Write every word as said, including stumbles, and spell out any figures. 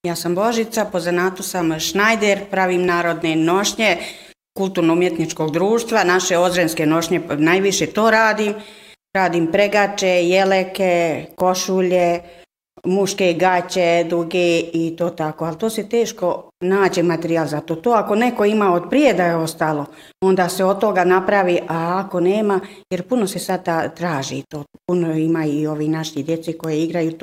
Ja sam Božica, po zanatu sam šnajder, pravim narodne nošnje kulturno-umjetničkog društva, naše ozrenske nošnje najviše to radim. Radim pregače, jeleke, košulje, muške gaće, duge i to tako, ali to se teško nađe materijal za to. To ako neko ima od prije da je ostalo, onda se od toga napravi, a ako nema, jer puno se sad traži to, puno ima i ovi naši djeci koje igraju to.